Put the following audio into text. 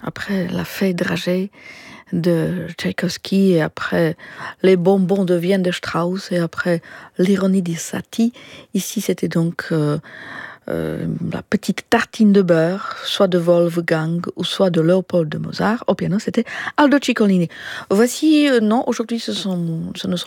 après la fée dragée de Tchaïkovski, et après les bonbons de Vienne de Strauss, et après l'ironie de Satie. Ici, c'était donc la petite tartine de beurre, soit de Wolfgang ou soit de Léopold de Mozart. Au piano, c'était Aldo Ciccolini. Voici, non, aujourd'hui, ce ne sont